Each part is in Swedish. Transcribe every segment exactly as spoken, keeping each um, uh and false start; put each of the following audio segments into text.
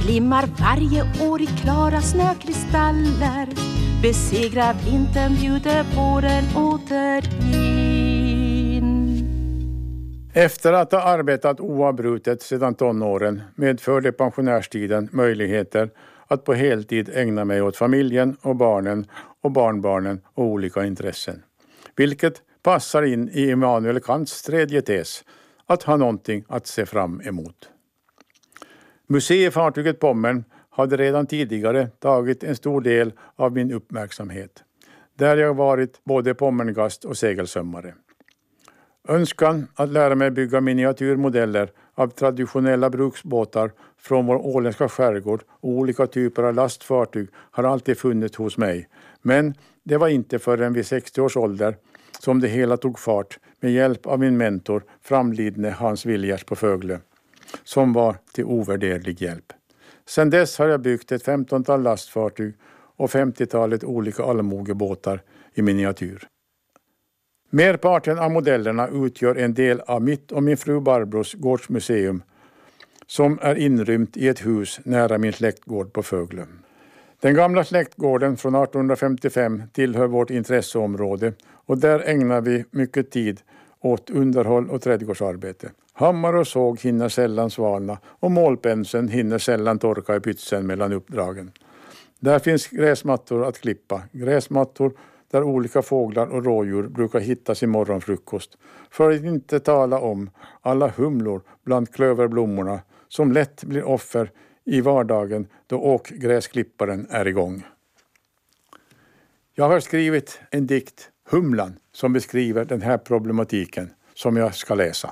glimmar varje år i klara snökristaller. Besegrar vintern, bjuder våren åter in. Efter att ha arbetat oavbrutet sedan tonåren medförde pensionärstiden möjligheter att på heltid ägna mig åt familjen och barnen och barnbarnen och olika intressen. Vilket passar in i Immanuel Kants tredje tes, att ha någonting att se fram emot. Museifartyget Pommern hade redan tidigare tagit en stor del av min uppmärksamhet, där jag varit både pommerngast och segelsömmare. Önskan att lära mig bygga miniatyrmodeller av traditionella bruksbåtar från vår åländska skärgård och olika typer av lastfartyg har alltid funnits hos mig, men det var inte förrän vid sextio års ålder som det hela tog fart med hjälp av min mentor, framlidne Hans Viljers på Fögle, som var till ovärderlig hjälp. Sedan dess har jag byggt ett femtontal lastfartyg och femtiotalet olika allmogebåtar i miniatyr. Merparten av modellerna utgör en del av mitt och min fru Barbros gårdsmuseum som är inrymt i ett hus nära min släktgård på Fögle. Den gamla släktgården från arton femtiofem tillhör vårt intresseområde och där ägnar vi mycket tid åt underhåll och trädgårdsarbete. Hammar och såg hinner sällan svalna och målpenseln hinner sällan torka i pytsen mellan uppdragen. Där finns gräsmattor att klippa, gräsmattor där olika fåglar och rådjur brukar hitta sin morgonfrukost. För att inte tala om alla humlor bland klöverblommorna som lätt blir offer i vardagen då åkgräsklipparen är igång. Jag har skrivit en dikt, Humlan, som beskriver den här problematiken som jag ska läsa.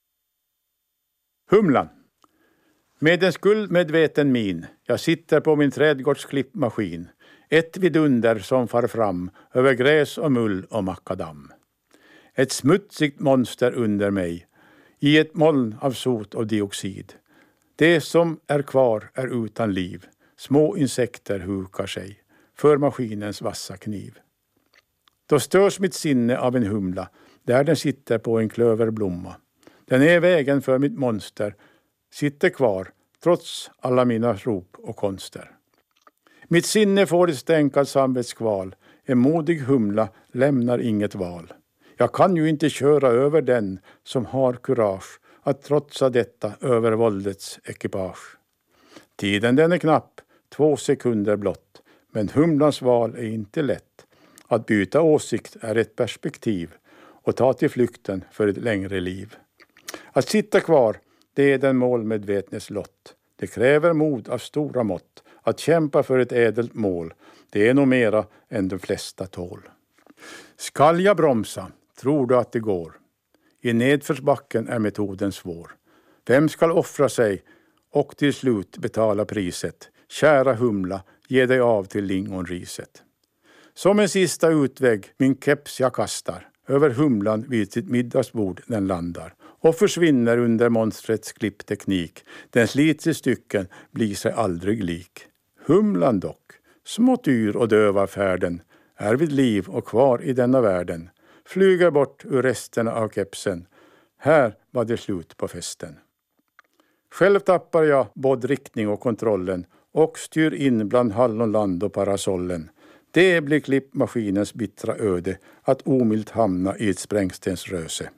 Humlan. Med en skuldmedveten min, jag sitter på min trädgårdsklippmaskin. Ett vidunder som far fram över gräs och mull och makadam. Ett smutsigt monster under mig, i ett moln av sot och dioxid. Det som är kvar är utan liv, små insekter hukar sig, för maskinens vassa kniv. Då störs mitt sinne av en humla, där den sitter på en klöverblomma. Den är vägen för mitt monster, sitter kvar, trots alla mina rop och konster. Mitt sinne får ett stänkad samvetskval, en modig humla lämnar inget val. Jag kan ju inte köra över den som har kurage att trotsa detta över våldets ekipage. Tiden den är knapp, två sekunder blott, men humlans val är inte lätt. Att byta åsikt är ett perspektiv och ta till flykten för ett längre liv. Att sitta kvar, det är den målmedvetnes lott. Det kräver mod av stora mått. Att kämpa för ett ädelt mål, det är nog mera än de flesta tål. Skall jag bromsa, tror du att det går? I nedförsbacken är metoden svår. Vem skall offra sig och till slut betala priset? Kära humla, ge dig av till lingonriset. Som en sista utväg min keps jag kastar. Över humlan vid sitt middagsbord den landar. Och försvinner under monstrets klippteknik. Den slits i stycken, blir sig aldrig lik. Humlan dock, smått yr och döva färden, är vid liv och kvar i denna världen. Flyger bort ur resterna av kepsen. Här var det slut på festen. Själv tappar jag både riktning och kontrollen och styr in bland hallonland och parasollen. Det blir klippmaskinens bittra öde att omilt hamna i ett sprängstensröse.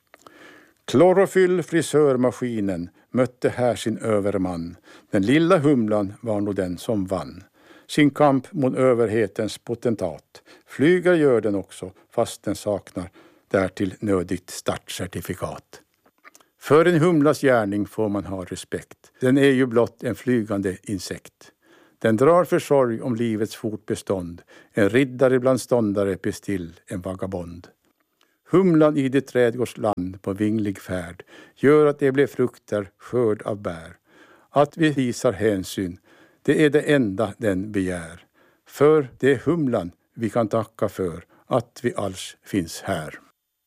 Klorofyll frisörmaskinen mötte här sin överman. Den lilla humlan var nog den som vann. Sin kamp mot överhetens potentat. Flyger gör den också fast den saknar därtill nödigt startcertifikat. För en humlas gärning får man ha respekt. Den är ju blott en flygande insekt. Den drar försorg om livets fortbestånd. En riddare bland ståndare bestill en vagabond. Humlan i det trädgårdsland på vinglig färd gör att det blir frukter, skörd av bär. Att vi visar hänsyn, det är det enda den begär. För det är humlan vi kan tacka för att vi alls finns här.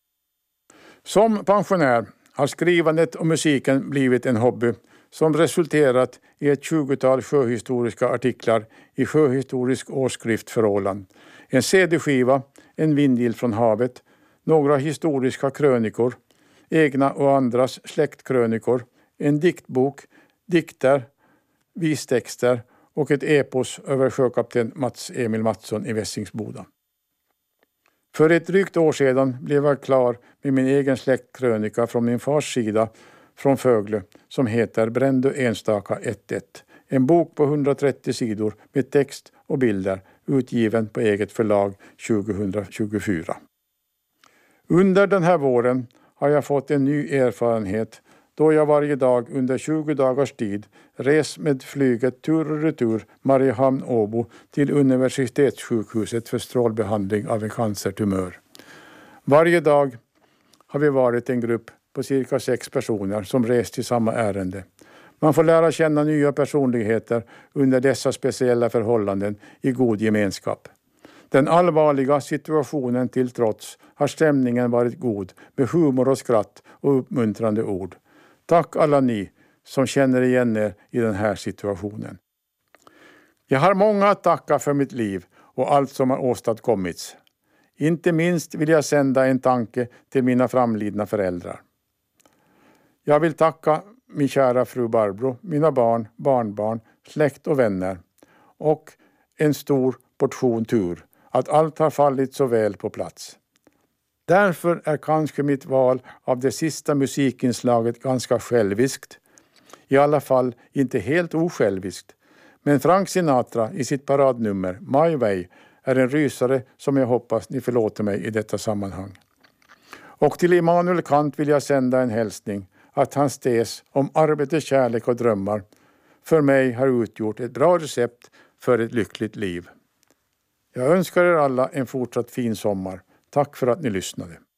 Som pensionär har skrivandet och musiken blivit en hobby som resulterat i ett tjugotal sjöhistoriska artiklar i Sjöhistorisk årsskrift för Åland. En C D-skiva, en vindill från havet, några historiska krönikor, egna och andras släktkrönikor, en diktbok, dikter, vistexter och ett epos över sjökapten Mats Emil Mattsson i Vässingsboda. För ett drygt år sedan blev jag klar med min egen släktkrönika från min fars sida från Fögle som heter Brändö enstaka ett ett. En bok på hundratrettio sidor med text och bilder utgiven på eget förlag tjugohundratjugofyra. Under den här våren har jag fått en ny erfarenhet då jag varje dag under tjugo dagars tid res med flyget tur och retur Mariehamn-Åbo till universitetssjukhuset för strålbehandling av en cancertumör. Varje dag har vi varit en grupp på cirka sex personer som rest till samma ärende. Man får lära känna nya personligheter under dessa speciella förhållanden i god gemenskap. Den allvarliga situationen till trots har stämningen varit god med humor och skratt och uppmuntrande ord. Tack alla ni som känner igen er i den här situationen. Jag har många att tacka för mitt liv och allt som har åstadkommits. Inte minst vill jag sända en tanke till mina framlidna föräldrar. Jag vill tacka min kära fru Barbro, mina barn, barnbarn, släkt och vänner och en stor portion tur att allt har fallit så väl på plats. Därför är kanske mitt val av det sista musikinslaget ganska själviskt. I alla fall inte helt osjälviskt. Men Frank Sinatra i sitt paradnummer My Way är en rysare som jag hoppas ni förlåter mig i detta sammanhang. Och till Immanuel Kant vill jag sända en hälsning att hans tes om arbete, kärlek och drömmar för mig har utgjort ett bra recept för ett lyckligt liv. Jag önskar er alla en fortsatt fin sommar. Tack för att ni lyssnade.